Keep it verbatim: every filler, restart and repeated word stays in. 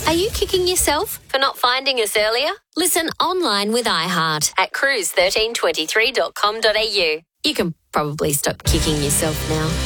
Are you kicking yourself for not finding us earlier? Listen online with iHeart at cruise thirteen twenty-three dot com dot a u. You can probably stop kicking yourself now.